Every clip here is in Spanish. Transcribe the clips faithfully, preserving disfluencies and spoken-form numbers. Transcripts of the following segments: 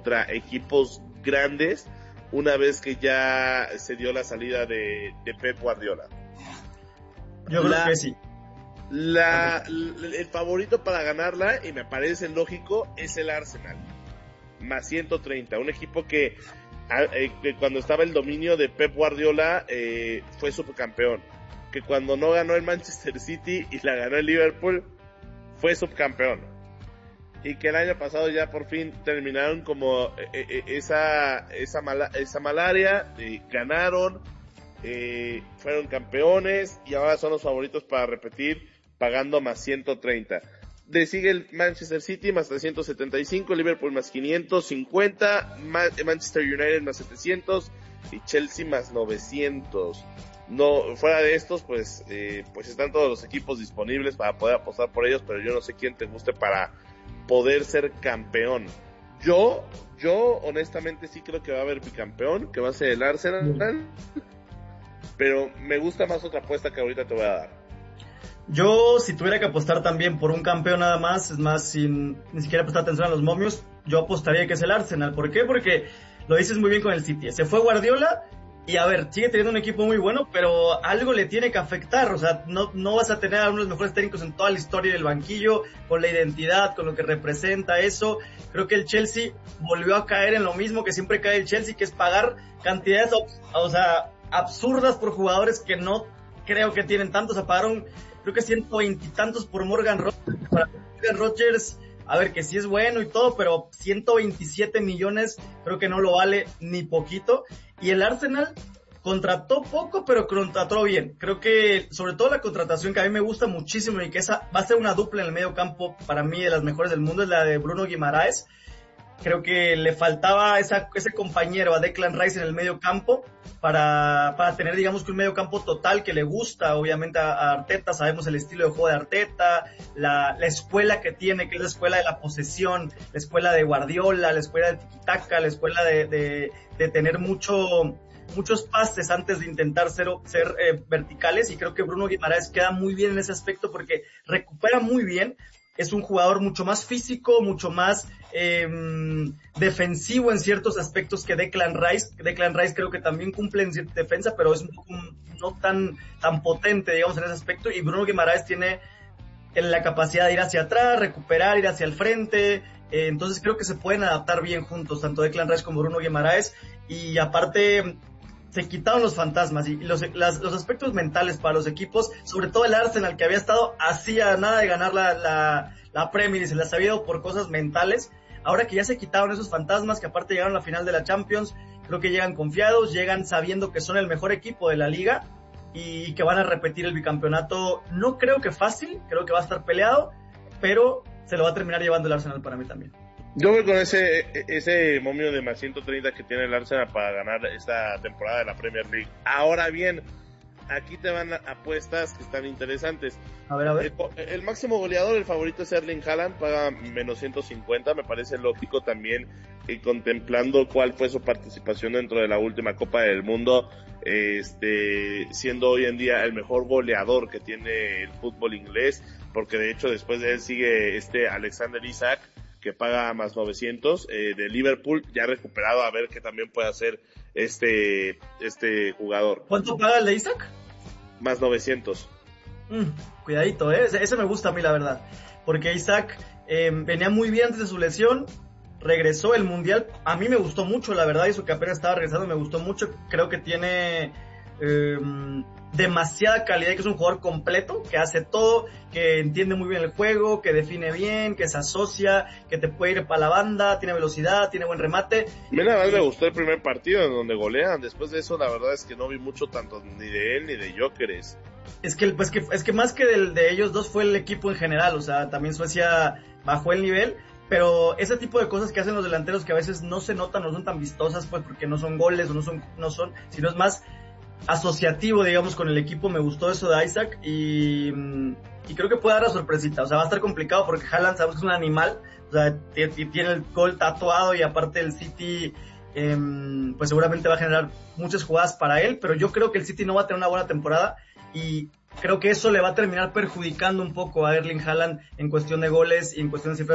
contra equipos grandes una vez que ya se dio la salida de, de Pep Guardiola. Yo creo la, que sí. La, la, el favorito para ganarla, y me parece lógico, es el Arsenal. Más ciento treinta. Un equipo que, eh, que cuando estaba el dominio de Pep Guardiola eh, fue subcampeón. Que cuando no ganó el Manchester City y la ganó el Liverpool, fue subcampeón. Y que el año pasado ya por fin terminaron como eh, eh, esa, esa, mala, esa malaria, eh, ganaron, eh, fueron campeones y ahora son los favoritos para repetir pagando más ciento treinta. Le sigue el Manchester City más trescientos setenta y cinco, Liverpool más quinientos cincuenta, Ma- Manchester United más setecientos y Chelsea más novecientos. No, fuera de estos, pues, eh, pues están todos los equipos disponibles para poder apostar por ellos, pero yo no sé quién te guste para poder ser campeón. Yo, yo honestamente sí creo que va a haber bicampeón, que va a ser el Arsenal, mm. pero me gusta más otra apuesta que ahorita te voy a dar. Yo, si tuviera que apostar también por un campeón nada más, es más, sin ni siquiera prestar atención a los momios, yo apostaría que es el Arsenal. ¿Por qué? Porque lo dices muy bien con el City. Se fue Guardiola y, a ver, sigue teniendo un equipo muy bueno, pero algo le tiene que afectar. O sea, no, no vas a tener a uno de los mejores técnicos en toda la historia del banquillo, con la identidad, con lo que representa eso. Creo que el Chelsea volvió a caer en lo mismo que siempre cae el Chelsea, que es pagar cantidades, o sea, absurdas por jugadores que no creo que tienen tantos. O sea, pagaron creo que ciento veinte y tantos por Morgan Rogers. Para Morgan Rogers, a ver, que sí es bueno y todo, pero ciento veintisiete millones creo que no lo vale ni poquito. Y el Arsenal contrató poco, pero contrató bien. Creo que, sobre todo la contratación que a mí me gusta muchísimo y que esa va a ser una dupla en el medio campo, para mí de las mejores del mundo, es la de Bruno Guimaraes. Creo que le faltaba esa, ese compañero a Declan Rice en el medio campo para, para tener, digamos, que un medio campo total que le gusta, obviamente, a, a Arteta. Sabemos el estilo de juego de Arteta, la, la escuela que tiene, que es la escuela de la posesión, la escuela de Guardiola, la escuela de tiki-taka, la escuela de, de, de tener mucho, muchos pases antes de intentar ser, ser eh, verticales, y creo que Bruno Guimaraes queda muy bien en ese aspecto porque recupera muy bien. Es un jugador mucho más físico, mucho más eh, defensivo en ciertos aspectos que Declan Rice. Declan Rice creo que también cumple en defensa, pero es un poco no tan tan potente, digamos, en ese aspecto. Y Bruno Guimaraes tiene la capacidad de ir hacia atrás, recuperar, ir hacia el frente. Eh, entonces creo que se pueden adaptar bien juntos, tanto Declan Rice como Bruno Guimaraes. Y aparte, se quitaron los fantasmas y los, las, los aspectos mentales para los equipos, sobre todo el Arsenal, que había estado así a nada de ganar la, la, la Premier y se les había ido por cosas mentales. Ahora que ya se quitaron esos fantasmas, que aparte llegaron a la final de la Champions, creo que llegan confiados, llegan sabiendo que son el mejor equipo de la liga y que van a repetir el bicampeonato. No creo que fácil, creo que va a estar peleado, pero se lo va a terminar llevando el Arsenal para mí también. Yo voy con ese ese momio de más ciento treinta que tiene el Arsenal para ganar esta temporada de la Premier League. Ahora bien, aquí te van apuestas que están interesantes. A ver, a ver. El, el máximo goleador, el favorito es Erling Haaland, paga menos ciento cincuenta. Me parece lógico también, eh, contemplando cuál fue su participación dentro de la última Copa del Mundo, este siendo hoy en día el mejor goleador que tiene el fútbol inglés, porque de hecho después de él sigue este Alexander Isak, que paga más novecientos, eh, de Liverpool, ya recuperado, a ver qué también puede hacer este este jugador. ¿Cuánto paga el de Isaac? Más novecientos. Mm, cuidadito, eh, ese, ese me gusta a mí, la verdad, porque Isaac eh, venía muy bien antes de su lesión, regresó el Mundial, a mí me gustó mucho, la verdad, y su que apenas estaba regresando me gustó mucho. Creo que tiene eh, demasiada calidad, que es un jugador completo, que hace todo, que entiende muy bien el juego, que define bien, que se asocia, que te puede ir para la banda, tiene velocidad, tiene buen remate. Mira, a mí me gustó el primer partido en donde golean. Después de eso, la verdad es que no vi mucho tanto ni de él ni de Gyökeres. Es que, pues que, es que más que del, de ellos dos fue el equipo en general, o sea, también Suecia bajó el nivel, pero ese tipo de cosas que hacen los delanteros que a veces no se notan, no son tan vistosas, pues porque no son goles o no son, no son, sino es más asociativo, digamos, con el equipo. Me gustó eso de Isaac y, y creo que puede dar la sorpresita. O sea, va a estar complicado porque Haaland sabemos que es un animal, o sea, tiene el gol tatuado y aparte el City eh, pues seguramente va a generar muchas jugadas para él, pero yo creo que el City no va a tener una buena temporada y creo que eso le va a terminar perjudicando un poco a Erling Haaland en cuestión de goles y en cuestión de cifras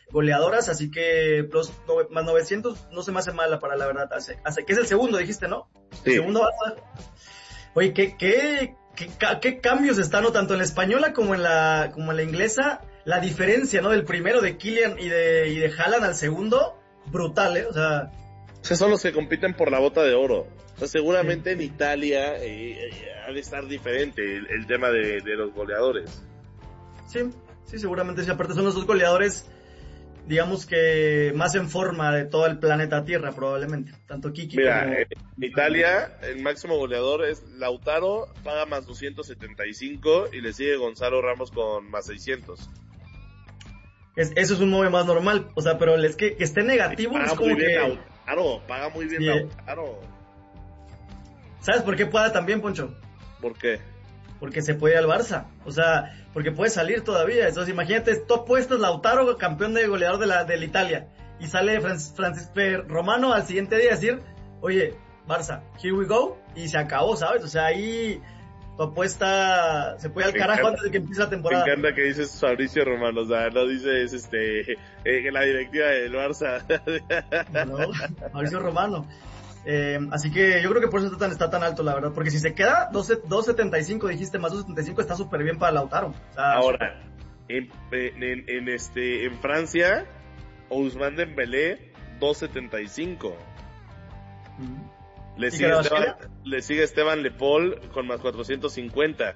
goleadoras, así que plus no, más novecientos no se me hace mala para la verdad. Hace, hace que es el segundo, dijiste, ¿no? Sí. El segundo Barça. Oye, ¿qué, qué, qué, qué cambios están, no tanto en la española como en la, como en la inglesa? La diferencia, ¿no? Del primero de Kylian y de, y de Haaland al segundo, brutal, ¿eh? O sea... O sea, son los que compiten por la bota de oro. O sea, seguramente sí. En Italia eh, eh, ha de estar diferente el, el tema de, de los goleadores. Sí, sí, seguramente sí. Aparte son los dos goleadores, digamos que más en forma de todo el planeta Tierra, probablemente. Tanto Kiki Mira, como... en Italia el máximo goleador es Lautaro, paga más doscientos setenta y cinco y le sigue Gonzalo Ramos con más seiscientos. Es, eso es un móvil más normal, o sea, pero es que, que esté negativo es como que... Lautaro, paga muy bien sí. Lautaro. ¿Sabes por qué pueda también, Poncho? ¿Por qué? Porque se puede ir al Barça, o sea, porque puede salir todavía. Entonces imagínate, top puestos, Lautaro, campeón de goleador de la de la Italia, y sale Francisco Francis, Romano al siguiente día a decir, oye, Barça, here we go, y se acabó, ¿sabes? O sea, ahí tu apuesta se puede al me carajo encanta, antes de que empiece la temporada. Me encanta que dices Fabricio Romano, o sea, no dices este, eh, la directiva del Barça. No, Fabricio Romano. Eh, así que yo creo que por eso está tan, está tan alto, la verdad, porque si se queda dos setenta y cinco, dijiste, más dos setenta y cinco, está súper bien para Lautaro. O sea, ahora, en, en, en, este, en Francia, Ousmane Dembélé, dos setenta y cinco. Uh-huh. Le sigue, Esteban, le sigue Esteban Le Paul con más cuatrocientos cincuenta.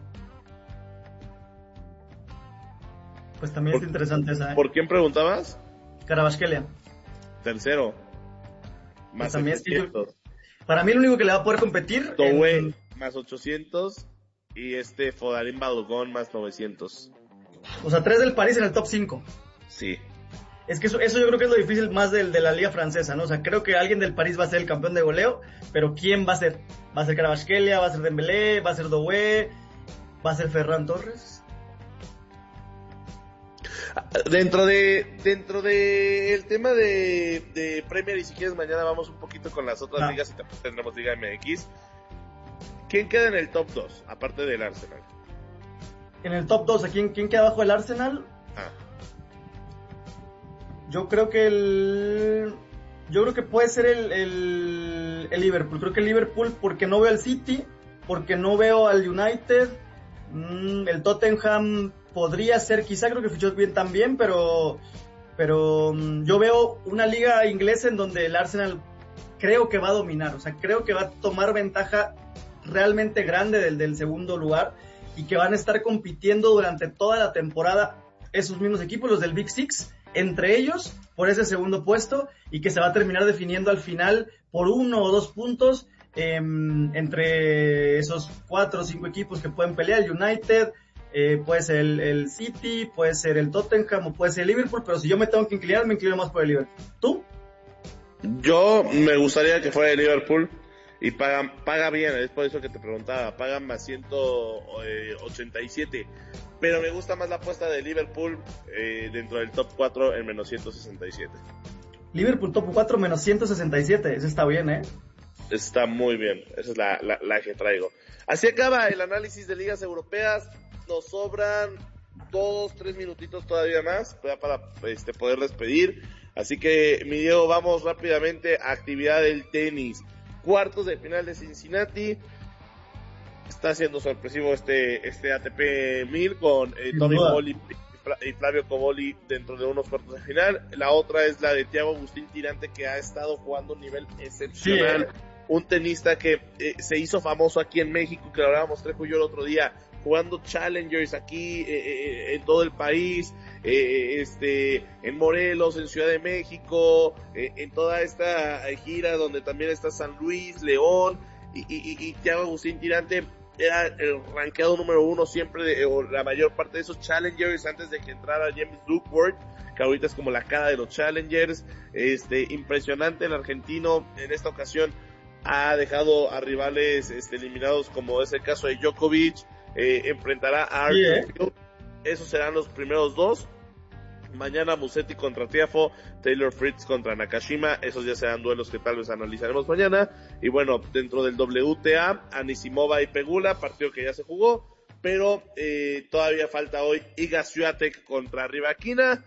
Pues también por, es interesante esa, ¿eh? ¿Por quién preguntabas? Kvaratskhelia. Tercero. Más pues ochocientos. Yo, para mí el único que le va a poder competir... Doué, en... más ochocientos. Y este Fodarín Balogun más novecientos. O sea, tres del París en el top cinco. Sí. Es que eso, eso yo creo que es lo difícil más del, de la liga francesa, ¿no? O sea, creo que alguien del París va a ser el campeón de goleo, pero ¿quién va a ser? ¿Va a ser Kvaratskhelia? ¿Va a ser Dembélé? ¿Va a ser Doué? ¿Va a ser Ferran Torres? Dentro de dentro de el tema de, de Premier, y si quieres mañana vamos un poquito con las otras ah. ligas y también tendremos Liga M X. ¿Quién queda en el top dos, aparte del Arsenal? En el top dos, ¿a quién, quién queda abajo del Arsenal? Ah. Yo creo que el... Yo creo que puede ser el, el, el Liverpool. Creo que el Liverpool, porque no veo al City, porque no veo al United, mmm, el Tottenham podría ser, quizá creo que fichó bien también, pero, pero mmm, yo veo una liga inglesa en donde el Arsenal creo que va a dominar. O sea, creo que va a tomar ventaja realmente grande del, del segundo lugar y que van a estar compitiendo durante toda la temporada esos mismos equipos, los del Big Six, entre ellos por ese segundo puesto, y que se va a terminar definiendo al final por uno o dos puntos eh, entre esos cuatro o cinco equipos que pueden pelear. El United, eh, puede ser el, el City, puede ser el Tottenham o puede ser el Liverpool, pero si yo me tengo que inclinar, me inclino más por el Liverpool. ¿Tú? Yo me gustaría que fuera el Liverpool, y paga, paga bien, es por eso que te preguntaba, pagan más ciento ochenta y siete. Pero me gusta más la apuesta de Liverpool eh, dentro del top cuatro en menos ciento sesenta y siete. Liverpool top cuatro menos ciento sesenta y siete, eso está bien, ¿eh? Está muy bien, esa es la, la, la que traigo. Así acaba el análisis de ligas europeas. Nos sobran dos, tres minutitos todavía más para, para este, poder despedir. Así que, mi Diego, vamos rápidamente a actividad del tenis. Cuartos de final de Cincinnati. Está siendo sorpresivo este este A T P mil con eh, Tommy Paul y, y Flavio Cobolli dentro de unos cuartos de final. La otra es la de Thiago Agustín Tirante, que ha estado jugando a un nivel excepcional. Sí, eh. Un tenista que eh, se hizo famoso aquí en México, que lo hablábamos Trejo y yo el otro día, jugando Challengers aquí eh, eh, en todo el país, eh, este, en Morelos, en Ciudad de México, eh, en toda esta gira donde también está San Luis, León, y, y, y, y Thiago Agustín Tirante era el rankeado número uno siempre, de, o la mayor parte de esos Challengers antes de que entrara James Duckworth, que ahorita es como la cara de los Challengers. Este, impresionante el argentino. En esta ocasión ha dejado a rivales este, eliminados, como es el caso de Djokovic. Eh, enfrentará a Arthur yeah. Field. Esos serán los primeros dos. Mañana Musetti contra Tiafoe, Taylor Fritz contra Nakashima. Esos ya serán duelos que tal vez analizaremos mañana. Y bueno, dentro del W T A, Anisimova y Pegula, partido que ya se jugó, pero eh, todavía falta hoy Iga Swiatek contra Rybakina.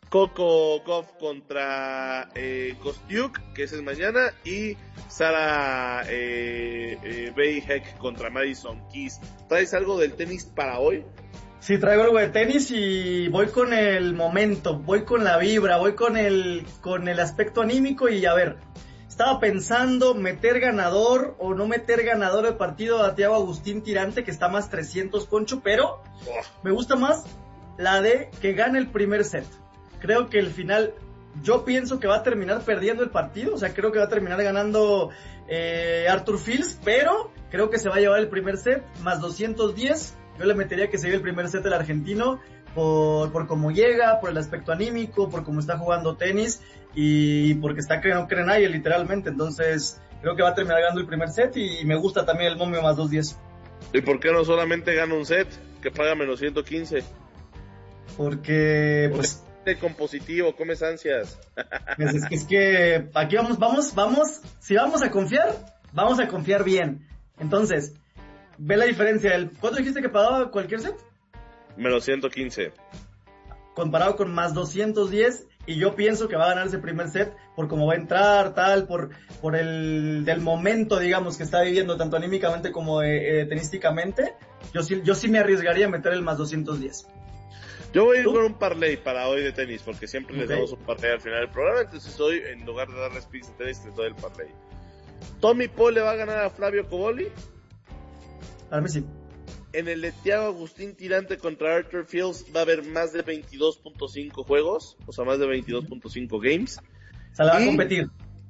Coco Gauff contra eh, Kostiuk, que ese es mañana, y Sara eh, eh, Bayheck contra Madison Keys. ¿Traes algo del tenis para hoy? Sí, traigo algo de tenis y voy con el momento, voy con la vibra, voy con el, con el aspecto anímico y a ver, estaba pensando meter ganador o no meter ganador del partido a Thiago Agustín Tirante, que está más trescientos, Poncho, pero me gusta más la de que gane el primer set. Creo que el final, yo pienso que va a terminar perdiendo el partido, o sea, creo que va a terminar ganando eh, Arthur Fils, pero creo que se va a llevar el primer set, más doscientos diez, yo le metería que se lleve el primer set el argentino, por, por cómo llega, por el aspecto anímico, por cómo está jugando tenis, y porque está que no cree nadie, literalmente, entonces creo que va a terminar ganando el primer set, y me gusta también el momio más doscientos diez. ¿Y por qué no solamente gana un set, que paga menos ciento quince? Porque, pues... con positivo, comes ansias. Es, es, que, es que aquí vamos, vamos, vamos, si vamos a confiar, vamos a confiar bien. Entonces, ve la diferencia. El, ¿cuánto dijiste que pagaba cualquier set? Menos ciento quince. Comparado con más doscientos diez, y yo pienso que va a ganar ese primer set por cómo va a entrar, tal, por, por el del momento, digamos, que está viviendo, tanto anímicamente como eh, eh, tenísticamente. Yo sí, yo sí me arriesgaría a meter el más doscientos diez. Yo voy a ir con un parlay para hoy de tenis, porque siempre les okay. damos un parlay al final del programa, entonces hoy, en lugar de darles picks de tenis, les doy el parlay. Tommy Paul le va a ganar a Flavio Cobolli. A mí sí. En el de Thiago Agustín Tirante contra Arthur Fils va a haber más de veintidós punto cinco juegos, o sea, más de veintidós punto cinco games. O sea, la va y, a competir.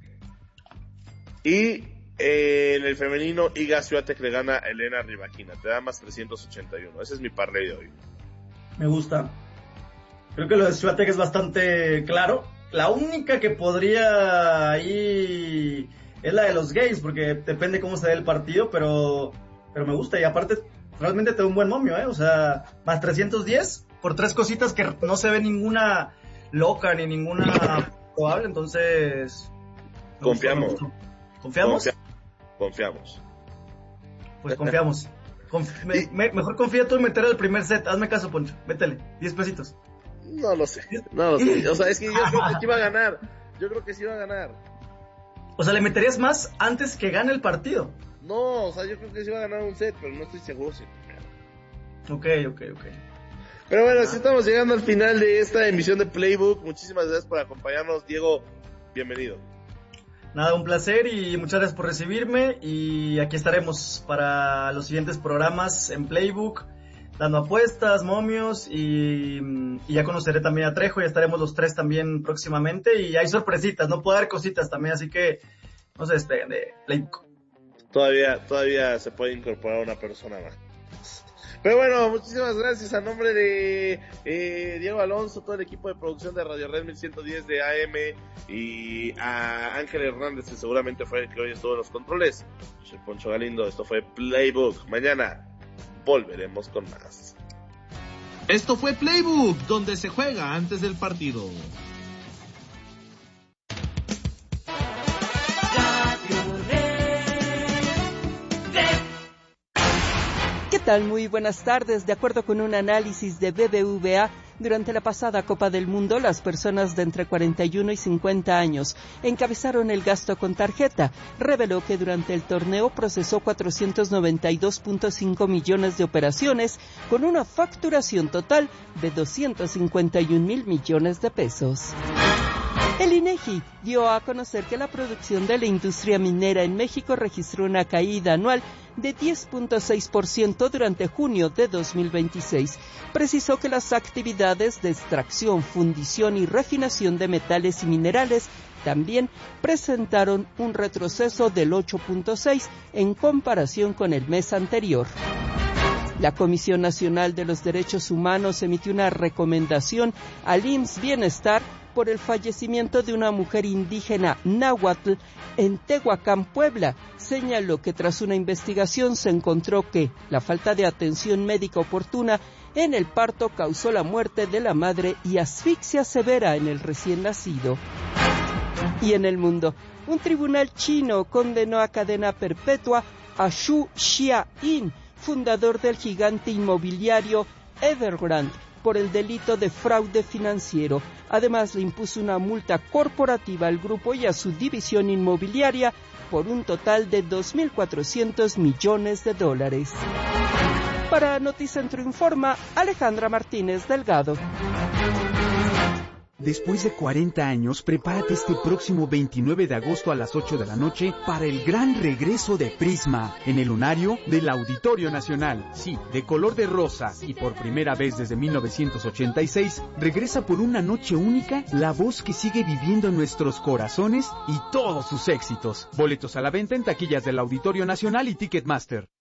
Y eh, en el femenino, Iga Swiatek le gana a Elena Rybakina, te da más trescientos ochenta y uno. Ese es mi parlay de hoy. Me gusta. Creo que lo de Swiatek es bastante claro. La única que podría ahí es la de los gays, porque depende cómo se dé el partido, pero pero me gusta. Y aparte, realmente te da un buen momio, ¿eh? O sea, más trescientos diez por tres cositas que no se ve ninguna loca ni ninguna probable, entonces... Confiamos. ¿Confiamos? Confia- confiamos. Pues confiamos. Conf- me, me, mejor confía tú en meter el primer set. Hazme caso, Poncho. Métele. diez pesitos. No lo sé. No lo sé. O sea, es que yo creo que sí iba a ganar. Yo creo que sí iba a ganar. O sea, ¿le meterías más antes que gane el partido? No, o sea, yo creo que sí iba a ganar un set, pero no estoy seguro si. Ok, ok, ok. Pero bueno, así estamos llegando al final de esta emisión de Playbook. Muchísimas gracias por acompañarnos. Diego, bienvenido. Nada, un placer y muchas gracias por recibirme, y aquí estaremos para los siguientes programas en Playbook, dando apuestas, momios, y, y ya conoceré también a Trejo, ya estaremos los tres también próximamente, y hay sorpresitas, no puedo dar cositas también, así que no se despeguen de Playbook. Todavía, todavía se puede incorporar una persona más. Pero bueno, muchísimas gracias a nombre de eh, Diego Alonso, todo el equipo de producción de Radio Red mil ciento diez de A M, y a Ángel Hernández, que seguramente fue el que hoy estuvo en los controles. Yo soy Poncho Galindo, esto fue Playbook. Mañana volveremos con más. Esto fue Playbook, donde se juega antes del partido. ¿Qué tal? Muy buenas tardes. De acuerdo con un análisis de B B V A, durante la pasada Copa del Mundo, las personas de entre cuarenta y uno y cincuenta años encabezaron el gasto con tarjeta. Reveló que durante el torneo procesó cuatrocientos noventa y dos punto cinco millones de operaciones, con una facturación total de doscientos cincuenta y un mil millones de pesos. El INEGI dio a conocer que la producción de la industria minera en México registró una caída anual de diez punto seis por ciento durante junio de dos mil veintiséis. Precisó que las actividades de extracción, fundición y refinación de metales y minerales también presentaron un retroceso del ocho punto seis por ciento en comparación con el mes anterior. La Comisión Nacional de los Derechos Humanos emitió una recomendación al I M S S Bienestar por el fallecimiento de una mujer indígena náhuatl en Tehuacán, Puebla. Señaló que tras una investigación se encontró que la falta de atención médica oportuna en el parto causó la muerte de la madre y asfixia severa en el recién nacido. Y en el mundo, un tribunal chino condenó a cadena perpetua a Xu Xiaoyin, fundador del gigante inmobiliario Evergrande, por el delito de fraude financiero. Además, le impuso una multa corporativa al grupo y a su división inmobiliaria por un total de dos mil cuatrocientos millones de dólares. Para Noticentro Informa, Alejandra Martínez Delgado. Después de cuarenta años, prepárate este próximo veintinueve de agosto a las ocho de la noche para el gran regreso de Prisma en el lunario del Auditorio Nacional. Sí, de color de rosa y por primera vez desde mil novecientos ochenta y seis, regresa por una noche única la voz que sigue viviendo en nuestros corazones y todos sus éxitos. Boletos a la venta en taquillas del Auditorio Nacional y Ticketmaster.